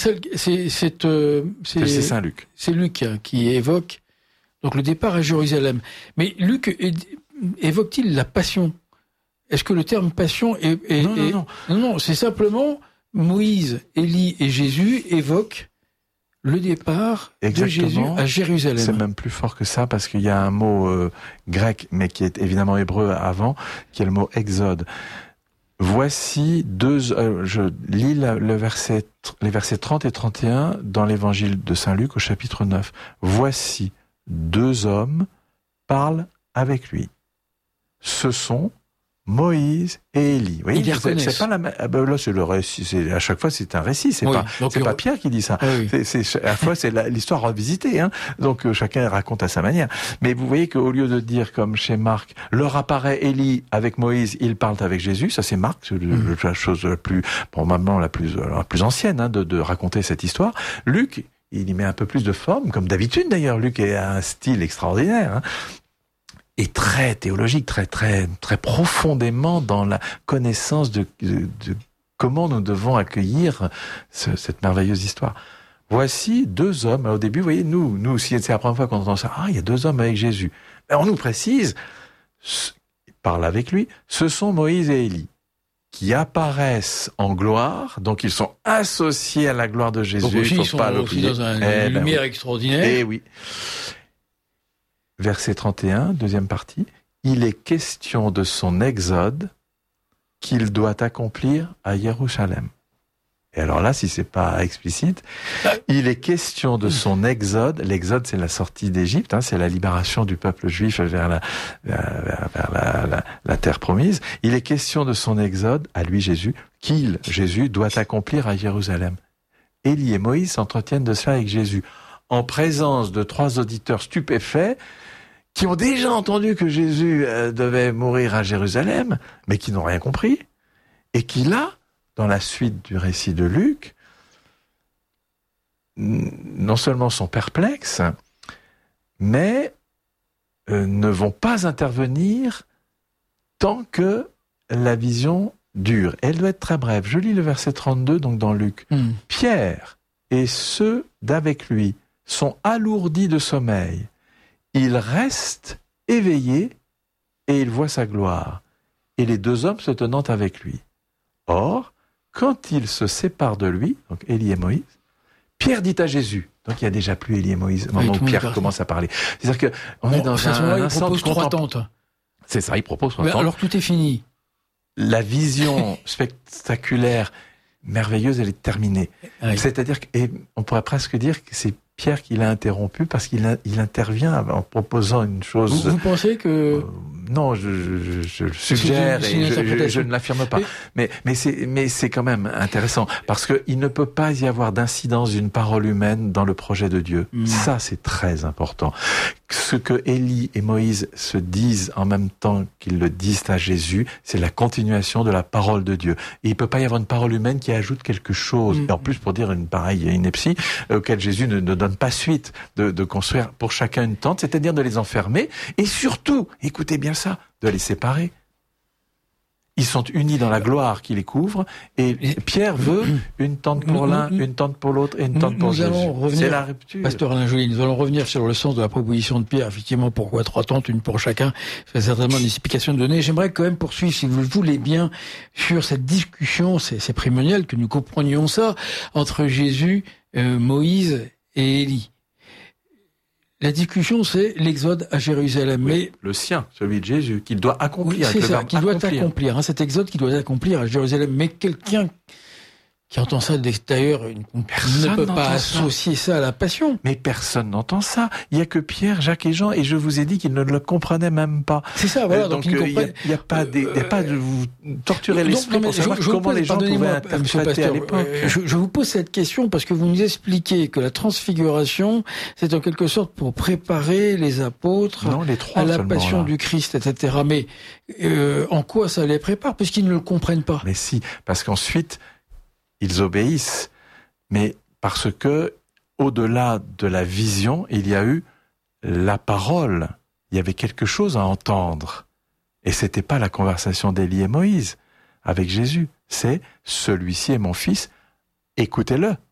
c'est Saint Luc. C'est Luc qui évoque donc le départ à Jérusalem. Mais Luc évoque-t-il la passion? Est-ce que le terme passion est non, c'est simplement Moïse, Élie et Jésus évoquent le départ de Jésus à Jérusalem. C'est même plus fort que ça, parce qu'il y a un mot grec, mais qui est évidemment hébreu avant, qui est le mot exode. Voici je lis les versets 30 et 31 dans l'évangile de Saint Luc au chapitre 9. Voici 2 hommes parlent avec lui. Ce sont Moïse et Élie. Vous voyez, c'est pas la même. Là, c'est le récit. À chaque fois, c'est un récit. C'est pas Pierre qui dit ça. Oui. À la fois, c'est l'histoire revisitée. Hein. Donc, chacun raconte à sa manière. Mais vous voyez qu'au lieu de dire comme chez Marc, leur apparaît Élie avec Moïse, ils parlent avec Jésus. Ça, c'est Marc, c'est la chose la plus, probablement la plus ancienne, hein, de raconter cette histoire. Luc, il y met un peu plus de forme, comme d'habitude d'ailleurs. Luc a un style extraordinaire. Hein. Et très théologique, très profondément dans la connaissance de comment nous devons accueillir cette merveilleuse histoire. Voici 2 hommes. Alors, au début, vous voyez, nous, si c'est la première fois qu'on entend ça, il y a 2 hommes avec Jésus. Mais on nous précise, parle avec lui, ce sont Moïse et Élie qui apparaissent en gloire, donc ils sont associés à la gloire de Jésus. Donc aussi, ils sont aussi dans une lumière extraordinaire. Eh oui. Verset 31, deuxième partie, il est question de son exode qu'il doit accomplir à Jérusalem. Et alors là, si c'est pas explicite, il est question de son exode. L'exode, c'est la sortie d'Égypte, hein, c'est la libération du peuple juif vers la terre promise. Il est question de son exode, à lui Jésus, Jésus, doit accomplir à Jérusalem. Élie et Moïse s'entretiennent de cela avec Jésus, en présence de 3 auditeurs stupéfaits, qui ont déjà entendu que Jésus devait mourir à Jérusalem, mais qui n'ont rien compris, et qui là, dans la suite du récit de Luc, non seulement sont perplexes, mais ne vont pas intervenir tant que la vision dure. Elle doit être très brève. Je lis le verset 32, donc dans Luc. Pierre et ceux d'avec lui sont alourdis de sommeil. Il reste éveillé et il voit sa gloire, et les 2 hommes se tenant avec lui. Or, quand ils se séparent de lui, donc Élie et Moïse, Pierre dit à Jésus, donc il n'y a déjà plus Élie et Moïse, au moment où Pierre commence à parler. C'est-à-dire qu'on est dans un instant de contemplation. C'est ça, il propose 3 tentes. Alors tout est fini. La vision spectaculaire, merveilleuse, elle est terminée. Oui. C'est-à-dire qu'on pourrait presque dire que c'est Pierre qui l'a interrompu parce qu'il intervient en proposant une chose. Vous pensez que non, je suggère et je ne l'affirme pas. Mais c'est quand même intéressant parce que il ne peut pas y avoir d'incidence d'une parole humaine dans le projet de Dieu. Ça, c'est très important. Ce que Élie et Moïse se disent en même temps qu'ils le disent à Jésus, c'est la continuation de la parole de Dieu. Et il peut pas y avoir une parole humaine qui ajoute quelque chose. Et en plus, pour dire une pareille ineptie, auquel Jésus ne donne pas suite, de construire pour chacun une tente, c'est-à-dire de les enfermer, et surtout, écoutez bien ça, de les séparer. Ils sont unis dans la gloire qui les couvre, et Pierre veut une tente pour l'un, une tente pour l'autre, et une tente pour Jésus. C'est la rupture. Pasteur Alain Joly, nous allons revenir sur le sens de la proposition de Pierre. Effectivement, pourquoi 3 tentes, une pour chacun? C'est certainement une explication de donner. J'aimerais quand même poursuivre, si vous le voulez bien, sur cette discussion, c'est primordial que nous comprenions ça, entre Jésus, Moïse et Élie. La discussion, c'est l'exode à Jérusalem. Oui, mais le sien, celui de Jésus, qu'il doit accomplir. Oui, c'est ça, qu'il doit accomplir. Hein, cet exode qu'il doit accomplir à Jérusalem. Mais quelqu'un qui entend ça de l'extérieur, ne peut pas associer ça à la passion. Mais personne n'entend ça. Il y a que Pierre, Jacques et Jean, et je vous ai dit qu'ils ne le comprenaient même pas. C'est ça, voilà. Donc il n'y a pas de vous torturer l'esprit pour savoir comment les gens pouvaient interpréter à l'époque. Je vous pose cette question parce que vous nous expliquez que la transfiguration, c'est en quelque sorte pour préparer les apôtres à la passion du Christ, etc. Mais en quoi ça les prépare? Puisqu'ils ne le comprennent pas. Mais si, parce qu'ensuite, ils obéissent, mais parce que, au-delà de la vision, il y a eu la parole. Il y avait quelque chose à entendre. Et c'était pas la conversation d'Élie et Moïse avec Jésus. C'est celui-ci est mon fils, écoutez-le.